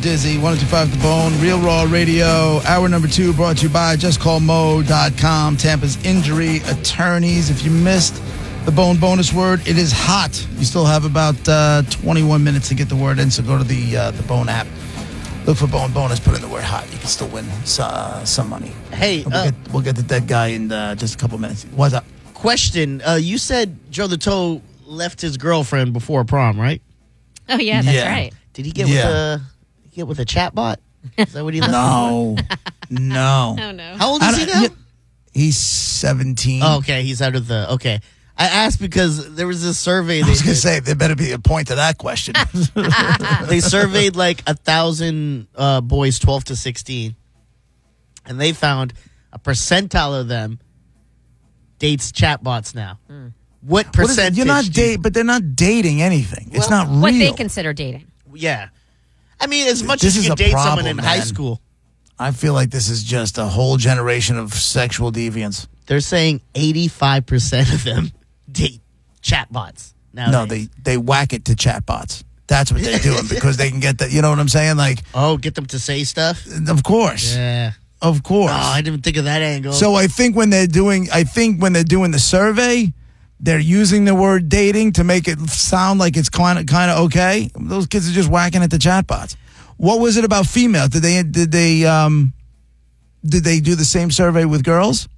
Dizzy, 102.5 The Bone, Real Raw Radio. Hour number 2 brought to you by JustCallMo.com, Tampa's injury attorneys. If you missed the Bone bonus word, it is hot. You still have about 21 minutes to get the word in, so go to the Bone app. Look for Bone bonus, put in the word hot. You can still win some money. Hey, we'll get the dead guy in just a couple minutes. What's up? Question. You said Joe the Toe left his girlfriend before prom, right? Oh, yeah, that's right. Did he get with a chatbot? Is that what he left? No. Oh, no. How old is he now? He's 17. Oh, okay. He's out of the... Okay. I asked because there was this survey. I was going to say, there better be a point to that question. They surveyed like 1,000 boys 12 to 16. And they found a percentile of them dates chatbots now. What percentage? But they're not dating anything. It's not real. What they consider dating. Yeah. I mean, as much This as is you a can date problem, someone in high man. school. I feel like this is just a whole generation of sexual deviance. They're saying 85% of them date chatbots nowadays. No, they whack it to chatbots. That's what they're doing because they can get that. You know what I'm saying? Like, get them to say stuff? of course. Yeah. Of course. Oh, I didn't think of that angle. So I think when they're doing the survey, they're using the word dating to make it sound like it's kind of okay. Those kids are just whacking at the chatbots. What was it about female? Did they do the same survey with girls?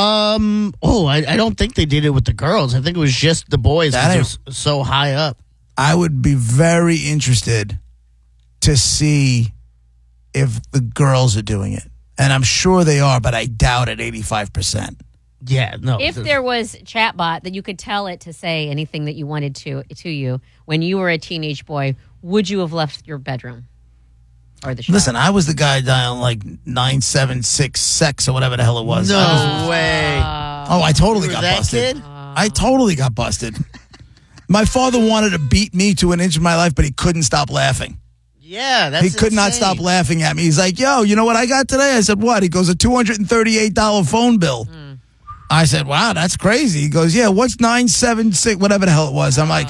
I don't think they did it with the girls. I think it was just the boys because it was so high up. I would be very interested to see if the girls are doing it. And I'm sure they are, but I doubt it 85%. Yeah, no. If there was chatbot that you could tell it to say anything that you wanted to you when you were a teenage boy, would you have left your bedroom or the shower? Listen, I was the guy dialing like 976 sex or whatever the hell it was. No way. I totally got that busted. kid? I totally got busted. My father wanted to beat me to an inch of my life, but he couldn't stop laughing. Yeah, that's He could not insane. stop laughing at me. He's like, yo, you know what I got today? I said, what? He goes, a $238 phone bill. I said, wow, that's crazy. He goes, yeah, what's 976, whatever the hell it was. I'm like,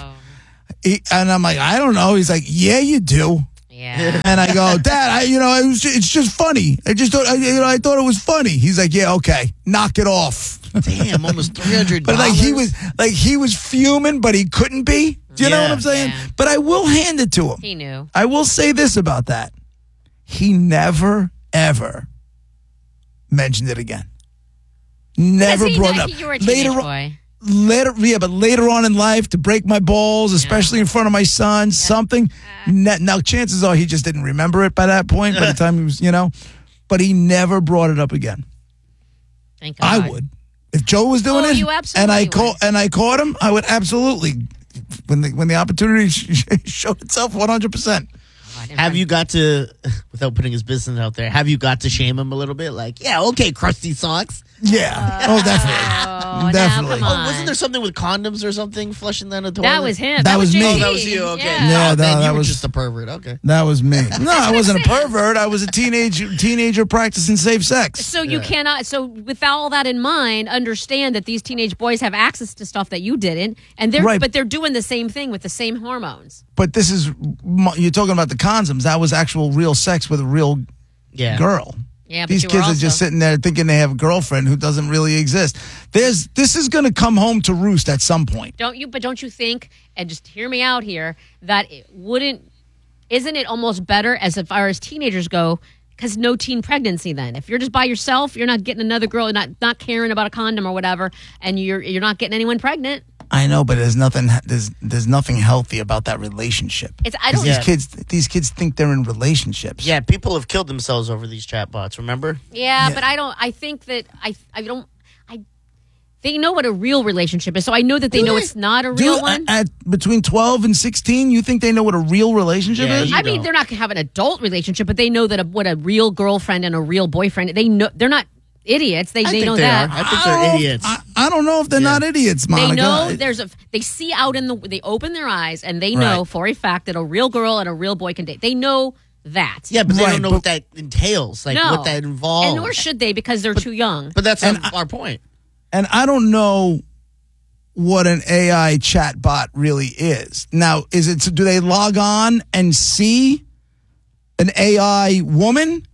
I don't know. He's like, yeah, you do. Yeah. And I go, Dad, it's just funny. I just thought, I thought it was funny. He's like, yeah, okay, knock it off. Damn, almost $300. But he was fuming, but he couldn't be. Do you know what I'm saying? Yeah. But I will hand it to him. He knew. I will say this about that. He never, ever mentioned it again. Never brought it up. You were a teenage boy. But later on in life, to break my balls, especially in front of my son, something. Now, chances are he just didn't remember it by that point, by the time he was, but he never brought it up again. Thank God. I would. If Joe was doing it, you absolutely and I caught him, I would absolutely. When the opportunity showed itself, 100%. Have you got to, without putting his business out there, have you got to shame him a little bit? Like, yeah, okay, crusty socks. Yeah. Definitely. Definitely. Now, come on. Wasn't there something with condoms or something flushing down the toilet? That was him. That was me. JD. Oh, that was you. Okay. Yeah. that you were was just a pervert. Okay. That was me. No, I wasn't a pervert. I was a teenager practicing safe sex. So you cannot. So with all that in mind, understand that these teenage boys have access to stuff that you didn't, and but they're doing the same thing with the same hormones. But this is you're talking about the condoms. That was actual real sex with a real girl. Yeah, but these kids are just sitting there thinking they have a girlfriend who doesn't really exist. This is going to come home to roost at some point. Don't you think? And just hear me out here. That isn't it almost better as far as teenagers go? Because no teen pregnancy. Then, if you're just by yourself, you're not getting another girl, not caring about a condom or whatever, and you're not getting anyone pregnant. I know, but there's nothing healthy about that relationship. These kids think they're in relationships. Yeah, people have killed themselves over these chatbots. Remember? Yeah, but I think that they know what a real relationship is, so I know that they know it's not a real one. At between 12 and 16, you think they know what a real relationship is? I mean, they're not going to have an adult relationship, but they know that what a real girlfriend and a real boyfriend. They know they're not idiots. They know that. I think they're idiots. I don't know if they're not idiots, Monica. They know they see out they open their eyes and they know for a fact that a real girl and a real boy can date. They know that. Yeah, but they don't know what that entails, what that involves. And nor should they because they're too young. But that's our point. And I don't know what an AI chatbot really is. Now, do they log on and see an AI woman,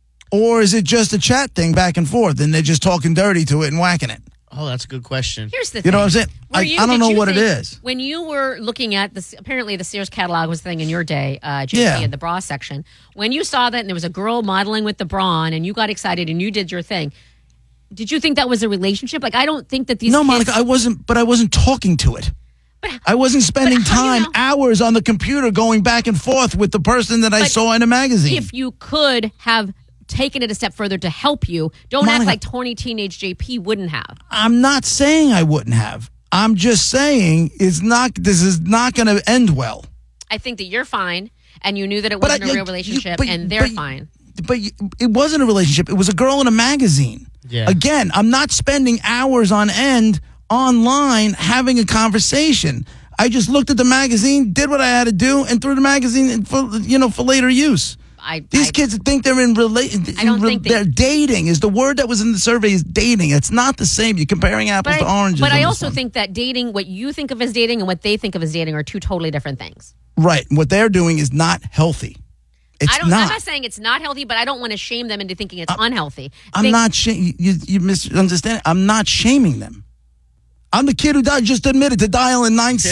or is it just a chat thing back and forth, and they're just talking dirty to it and whacking it? Oh, that's a good question. Here's the thing. You know what I'm saying? I don't know what it is. When you were looking at this, apparently the Sears catalog was the thing in your day, JP, Yeah. in the bra section. When you saw that and there was a girl modeling with the bra on and you got excited and you did your thing, did you think that was a relationship? Like, I don't think that these No, kids... Monica, I wasn't talking to it. I wasn't spending how do you time, know? hours on the computer going back and forth with the person that I But saw in a magazine. If you could have taken it a step further to help you, don't act Monica- like 20 teenage JP wouldn't have. I'm not saying I wouldn't have. I'm just saying this is not going to end well. I think that you're fine and you knew that it But wasn't I- a real relationship but- and they're but- fine. But it wasn't a relationship. It was a girl in a magazine. Yeah. Again, I'm not spending hours on end online having a conversation. I just looked at the magazine, did what I had to do, and threw the magazine in for later use. These kids think they're in I don't think they're dating. Is the word that was in the survey is dating? It's not the same. You're comparing apples to oranges. But on I this also one. think that dating, what you think of as dating and what they think of as dating are two totally different things. Right. What they're doing is not healthy. It's I'm not. not saying it's not healthy, but I don't want to shame them into thinking it's unhealthy. I'm not you misunderstand. I'm not shaming them. I'm the kid who just admitted to dialing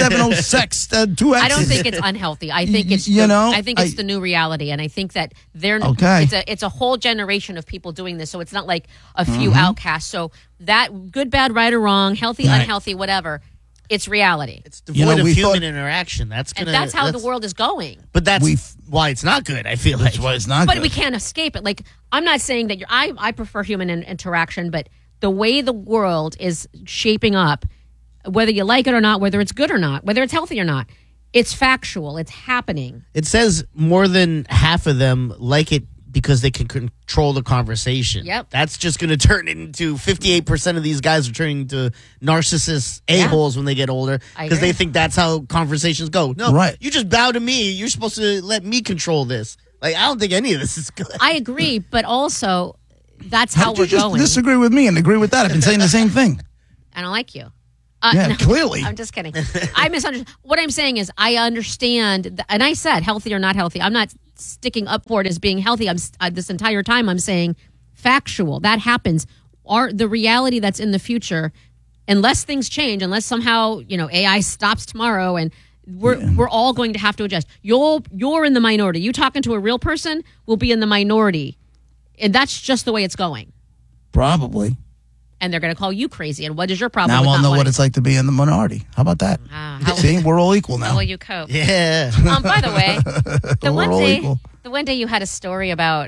9706 2X. I don't think it's unhealthy. I think it's I think it's the new reality, and I think that they're Okay. It's a whole generation of people doing this, so it's not like a few outcasts. So that good, bad, right or wrong, healthy, Right. unhealthy, whatever. It's reality, It's devoid of we human thought- interaction. and that's how the world is going. But that's We- why it's not good. I feel like. That's why it's not But good. we can't escape it. Like, I'm not saying that I prefer human interaction, but the way the world is shaping up, whether you like it or not, whether it's good or not, whether it's healthy or not, it's factual. It's happening. It says more than half of them like it because they can control the conversation. Yep. That's just going to turn into 58% of these guys are turning into narcissists, a-holes when they get older I because agree. they think that's how conversations go. No, Right. you just bow to me. You're supposed to let me control this. Like, I don't think any of this is good. I agree, but also that's How how did we're you just going. disagree with me and agree with that? I've been saying the same thing. I don't like you. Yeah, No, clearly. I'm just kidding. I misunderstood. What I'm saying is, I understand, and I said healthy or not healthy. I'm not sticking up for it as being healthy. This entire time I'm saying factual. That happens. The reality that's in the future, unless things change, unless somehow AI stops tomorrow, and we're all going to have to adjust. You're in the minority. You talking to a real person will be in the minority, and that's just the way it's going. Probably. And they're going to call you crazy. And what is your problem? Now with I'll not know what wanting- it's like to be in the minority. How about that? how- See, we're all equal now. How will you cope? Yeah. By the way, We're all equal. the one day you had a story about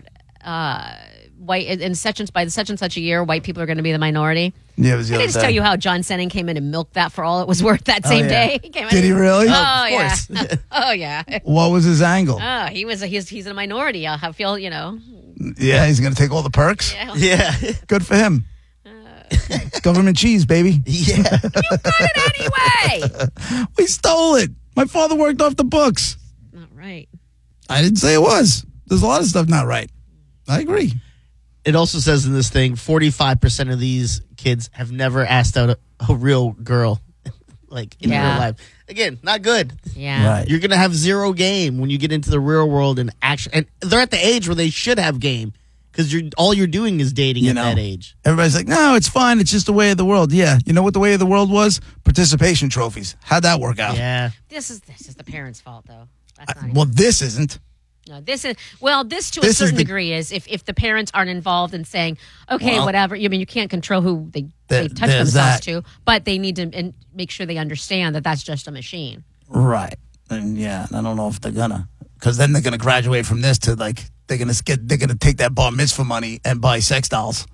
white in by such and such a year, white people are going to be the minority. Yeah, it was the Can I other just day. tell you how John Senning came in and milked that for all it was worth that same yeah. day? He came in Did he and- really? Oh, Of yeah. course. Oh yeah. What was his angle? Oh, he's in a minority. I feel Yeah, he's going to take all the perks. Yeah. Yeah. Good for him. Government cheese, baby. Yeah. Got it anyway. We stole it. My father worked off the books. Not right. I didn't say it was. There's a lot of stuff not right. I agree. It also says in this thing 45% of these kids have never asked out a real girl like in Yeah. real life. Again, not good. Yeah. Right. You're going to have zero game when you get into the real world and action. And they're at the age where they should have game because all you're doing is dating at that age. Everybody's like, no, it's fine. It's just the way of the world. Yeah. You know what the way of the world was? Participation trophies. How'd that work out? Yeah. This is the parents' fault though. That's not even- Well, this isn't. No, this to a This is certain the- degree is if the parents aren't involved in saying, okay, Well, whatever. You mean you can't control who they touch there's themselves that. to, but they need to make sure they understand that that's just a machine. Right. And yeah, I don't know if they're gonna, because then they're gonna graduate from this to like they're gonna take that bar mitzvah money and buy sex dolls.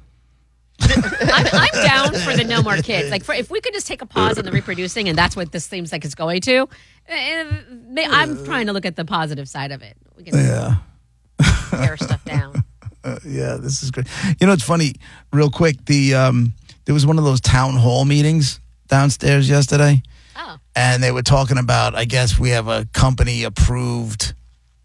I'm down for the no more kids. Like if we could just take a pause on the reproducing, and that's what this seems like it's going to. I'm trying to look at the positive side of it. We can Yeah. tear stuff down. Yeah, this is great. You know, it's funny. Real quick, there was one of those town hall meetings downstairs yesterday, Oh, and they were talking about. I guess we have a company approved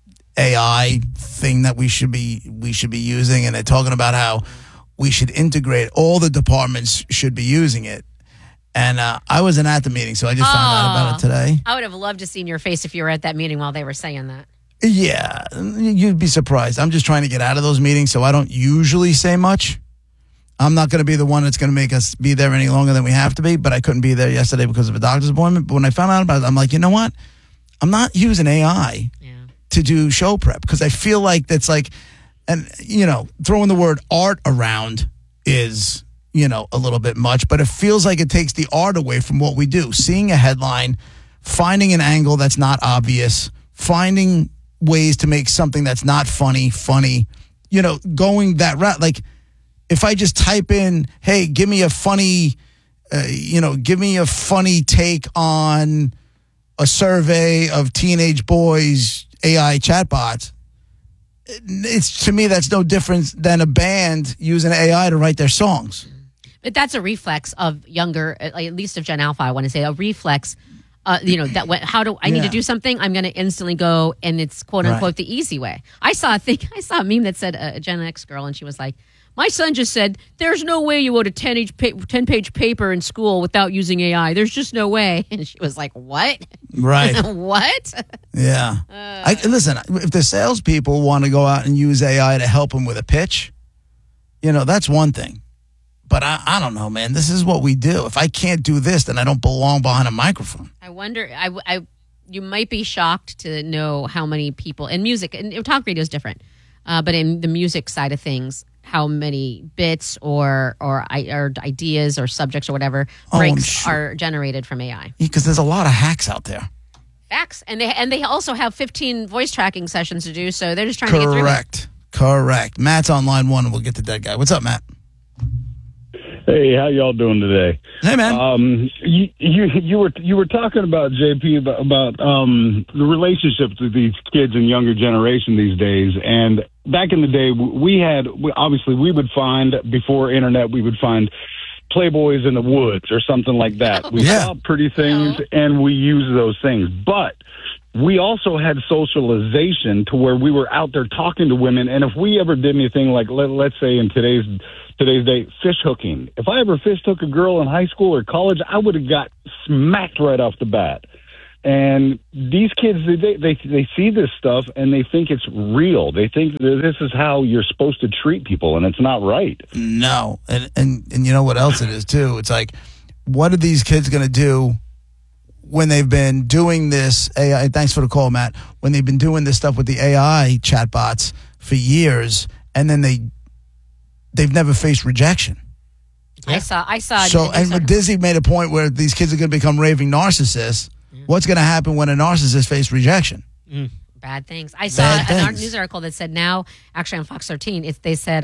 AI thing that we should be using, and they're talking about how we should integrate. All the departments should be using it. And I wasn't at the meeting, so I just found out about it today. I would have loved to seen your face if you were at that meeting while they were saying that. Yeah, you'd be surprised. I'm just trying to get out of those meetings, so I don't usually say much. I'm not going to be the one that's going to make us be there any longer than we have to be, but I couldn't be there yesterday because of a doctor's appointment. But when I found out about it, I'm like, you know what? I'm not using AI to do show prep because I feel like that's like, and, throwing the word art around is, a little bit much, but it feels like it takes the art away from what we do. Seeing a headline, finding an angle that's not obvious, finding ways to make something that's not funny, going that route. Like, if I just type in, hey, give me a funny take on a survey of teenage boys AI chatbots, it's, to me, that's no different than a band using AI to write their songs. But that's a reflex of younger, at least of Gen Alpha, I want to say, a reflex. That when, how do I need to do something? I'm going to instantly go, and it's quote unquote the easy way. I saw a meme that said a Gen X girl, and she was like, "My son just said there's no way you wrote a 10-page paper in school without using AI. There's just no way." And she was like, "What? Right? What?" Yeah. Listen, if the salespeople want to go out and use AI to help them with a pitch, that's one thing. But I don't know, man. This is what we do. If I can't do this, then I don't belong behind a microphone. I wonder. You might be shocked to know how many people in music and talk radio is different, but in the music side of things, how many bits or ideas or subjects or whatever breaks are generated from AI. Because there's a lot of hacks out there. Facts, and they also have 15 voice tracking sessions to do, so they're just trying to get through. Correct. Matt's on line 1, and we'll get to that guy. What's up, Matt? Hey, how y'all doing today? Hey, man. You were talking about, JP, about the relationships with these kids and younger generation these days. And back in the day, we would find, before internet, we would find Playboys in the woods or something like that. We saw pretty things and we used those things. But we also had socialization to where we were out there talking to women. And if we ever did anything like, let's say in today's day, fish hooking. If I ever fish hook a girl in high school or college, I would have got smacked right off the bat. And these kids, they see this stuff and they think it's real. They think that this is how you're supposed to treat people, and it's not right. No. And you know what else it is, too? It's like, what are these kids going to do when they've been doing this AI? Thanks for the call, Matt. When they've been doing this stuff with the AI chatbots for years, and then they've never faced rejection. I saw. So, and Disney made a point where these kids are going to become raving narcissists. What's going to happen when a narcissist faces rejection? Bad things. I saw an news article that said now, actually on Fox 13, they said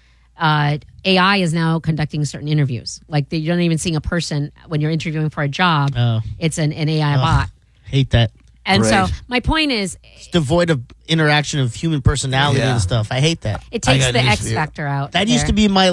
AI is now conducting certain interviews. Like you're not even seeing a person when you're interviewing for a job. Oh. It's an AI bot. Hate that. And so my point is, it's devoid of interaction of human personality and stuff. I hate that. It takes the X factor out. That used to be my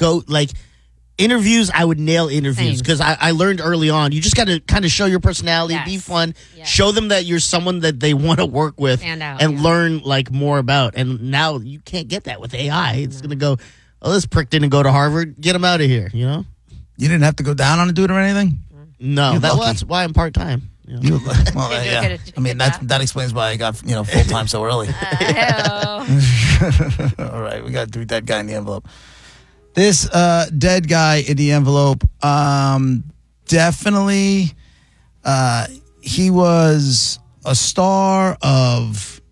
interviews. I would nail interviews because I learned early on. You just got to kind of show your personality, be fun, show them that you're someone that they want to work with, and learn more about. And now you can't get that with AI. It's going to go, oh, this prick didn't go to Harvard. Get him out of here. You didn't have to go down on a dude or anything. No, that's why I'm part time. I mean, that explains why I got full time so early. All right, we got to do that guy in the envelope. This dead guy in the envelope, definitely, he was a star of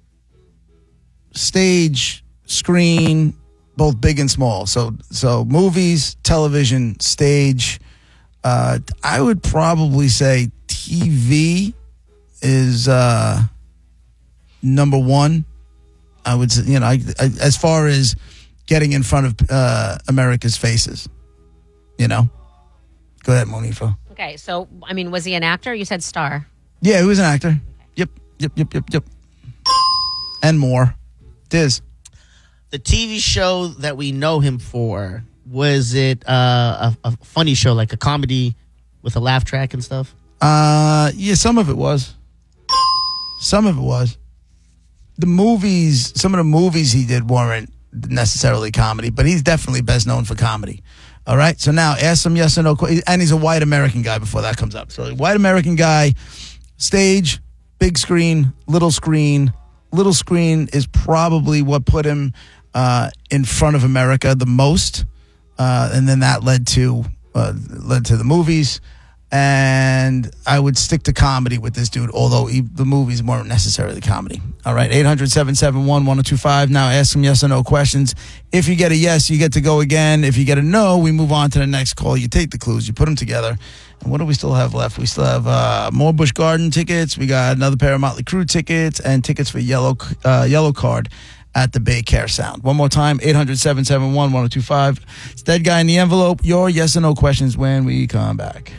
stage, screen, both big and small. So movies, television, stage. I would probably say TV is number one. I would say, as far as getting in front of America's faces, Go ahead, Monifa. Okay, so, was he an actor? You said star. Yeah, he was an actor. Yep. And more. Diz. The TV show that we know him for, was it a funny show, like a comedy with a laugh track and stuff? Yeah, some of it was. Some of it was. Some of the movies he did weren't necessarily comedy, but he's definitely best known for comedy. All right, so now ask some yes or no, and he's a white American guy before that comes up. So white American guy, stage, big screen, little screen, little screen is probably what put him in front of America the most, and then that led to the movies. And I would stick to comedy with this dude, although the movies weren't necessarily comedy. All right, 800-771-1025. Now ask some yes or no questions. If you get a yes, you get to go again. If you get a no, we move on to the next call. You take the clues, you put them together. And what do we still have left? We still have more Busch Garden tickets. We got another pair of Motley Crue tickets and tickets for Yellow Card at the Bay Care Sound. One more time, 800-771-1025. It's Dead Guy in the Envelope. Your yes or no questions when we come back.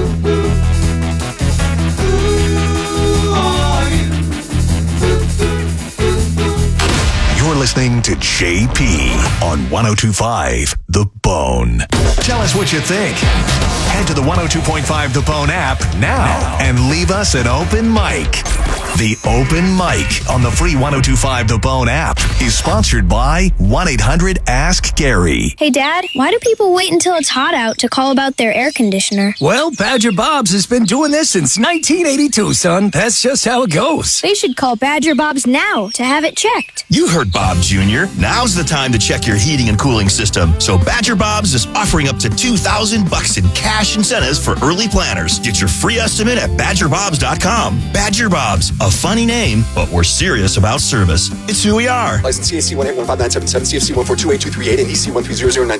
You're listening to JP on 102.5 The Bone. Tell us what you think. Head to the 102.5 The Bone app now and leave us an open mic. The Open Mic on the free 102.5 The Bone app is sponsored by 1-800-ASK-GARY. Hey, Dad, why do people wait until it's hot out to call about their air conditioner? Well, Badger Bob's has been doing this since 1982, son. That's just how it goes. They should call Badger Bob's now to have it checked. You heard Bob Jr. Now's the time to check your heating and cooling system. So Badger Bob's is offering up to $2,000 in cash incentives for early planners. Get your free estimate at badgerbobs.com. Badger Bob's, a funny name, but we're serious about service. It's who we are. License CAC 1815977, CFC 1428238, and EC